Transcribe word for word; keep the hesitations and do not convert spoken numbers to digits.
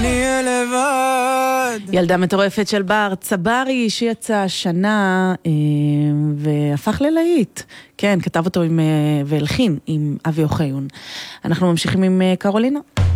לא נהיה לבד. ילדה מטורפת של בר צברי שיצא השנה אה, והפך ללהיט. כן, כתב אותו עם, אה, והלחין עם אבי אוחיון. אנחנו ממשיכים עם אה, קרולינה.